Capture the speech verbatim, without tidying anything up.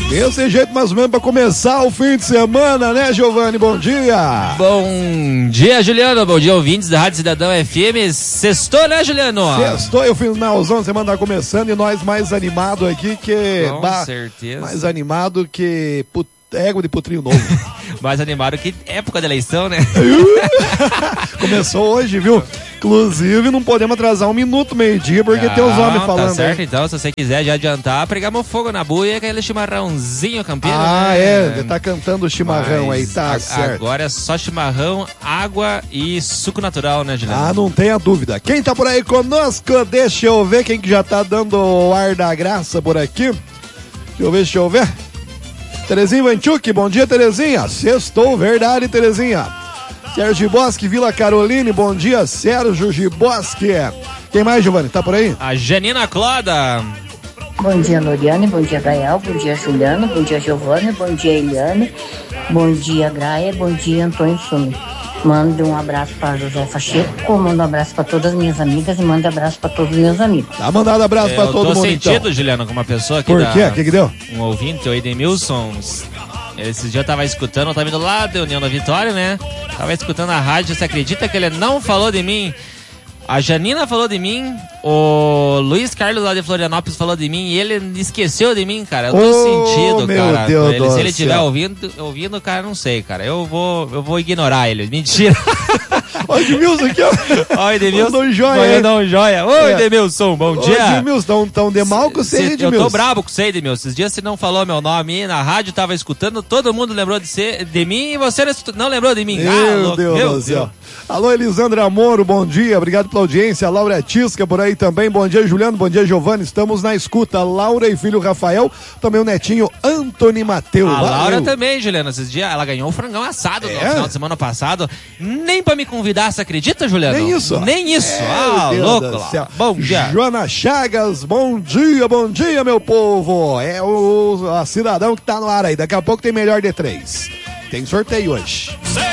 Desse jeito mais ou menos pra começar o fim de semana, né, Giovanni? Bom dia! Bom dia, Juliano. Bom dia, ouvintes da Rádio Cidadão F M. Sextou, né, Juliano? Sextou, eu fiz finalzão, semana tá começando e nós mais animado aqui que... Com bah, certeza. Mais animado que... Put... Égua de putrinho novo. Mais animado que época da eleição, né? Começou hoje, viu? Inclusive, não podemos atrasar um minuto, meio-dia, porque não, tem os homens falando. Tá certo, aí. então, se você quiser já adiantar, pregamos fogo na buia, aquele chimarrãozinho campeiro. Ah, né? é, tá cantando o chimarrão. Mas aí, tá a, certo. Agora é só chimarrão, água e suco natural, né, Juliano? Ah, não tenha dúvida. Quem tá por aí conosco, deixa eu ver quem que já tá dando o ar da graça por aqui. Deixa eu ver, deixa eu ver. Terezinha Vanchuk, bom dia, Terezinha. Sextou, verdade, Terezinha. Sérgio Bosque, Vila Caroline, bom dia, Sérgio Gibosque. Quem mais, Giovanni? Tá por aí? A Janina Cloda. Bom dia, Loriane, bom dia, Gael, bom dia, Juliano, bom dia, Giovanni, bom dia, Eliane, bom dia, Graia, bom dia, Antônio Sumi. Mando um abraço para José Pacheco, mando um abraço para todas as minhas amigas e mando um abraço para todos os meus amigos. Tá mandado abraço para todo mundo, então. Eu tô sentido, Juliano, com uma pessoa aqui. Por da, quê? O que que deu? Um ouvinte, o Edemilson. Esses dias eu tava escutando, eu tava indo lá da União da Vitória, né? Tava escutando a rádio, você acredita que ele não falou de mim? A Janina falou de mim, o Luiz Carlos lá de Florianópolis falou de mim e ele esqueceu de mim, cara. Eu tô oh, sentido, meu cara. Deus Ele, do se ele estiver céu. ouvindo, ouvindo, cara, não sei, cara. Eu vou, eu vou ignorar ele. Mentira. Olha o Edmilson aqui, ó. Ó, Edemilson. Mandou um joia, Vai hein? dar um joia. Ô, É. Edemilson, bom dia. Ô, Edmilson, tão, tão de mal com você, Cê- Edmilson. Eu tô brabo com você, Edmilson. Esses dias você não falou meu nome aí na rádio, tava escutando, todo mundo lembrou de, ser, de mim e você não escutou- não lembrou de mim. Meu ah, louco, Deus meu do céu. Alô, Elisandra Moro, bom dia, obrigado pela audiência. Laura Tisca por aí também, bom dia, Juliano, bom dia, Giovanni, estamos na escuta. Laura e filho Rafael, também o netinho Antony Mateu. A Valeu. Laura também, Juliano, esses dias ela ganhou o frangão assado É? no final de semana passado. Nem pra me convidar, você acredita, Juliano? Nem isso. Nem isso. Meu ah, Deus louco. do Laura. céu. Bom dia. Joana Chagas, bom dia, bom dia, meu povo. É o a cidadão que tá no ar aí. Daqui a pouco tem melhor de três. Tem sorteio hoje.